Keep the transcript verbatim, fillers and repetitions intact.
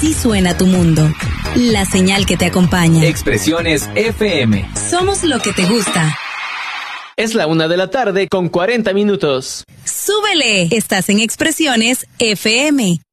Así suena tu mundo. La señal que te acompaña. Expresiones F M. Somos lo que te gusta. Es la una de la tarde con cuarenta minutos. ¡Súbele! Estás en Expresiones F M.